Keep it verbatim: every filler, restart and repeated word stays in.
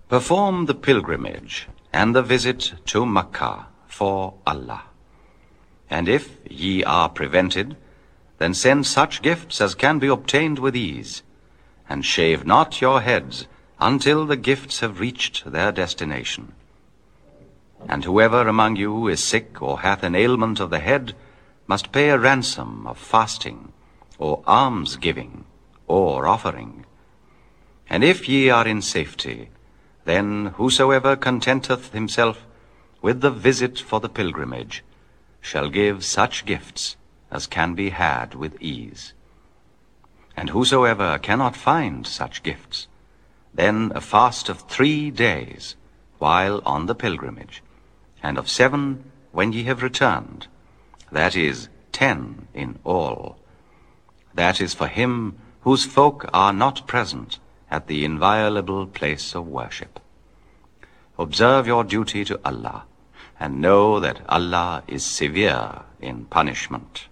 Perform the pilgrimage and the visit to Makkah for Allah. And if ye are prevented, then send such gifts as can be obtained with ease, and shave not your heads until the gifts have reached their destination. And whoever among you is sick or hath an ailment of the head must pay a ransom of fasting, or alms-giving, or offering. And if ye are in safety, then whosoever contenteth himself with the visit for the pilgrimage shall give such gifts as can be had with ease. And whosoever cannot find such gifts, then a fast of three days while on the pilgrimage, and of seven when ye have returned, that is, ten in all. That is for him whose folk are not present at the inviolable place of worship. Observe your duty to Allah, and know that Allah is severe in punishment.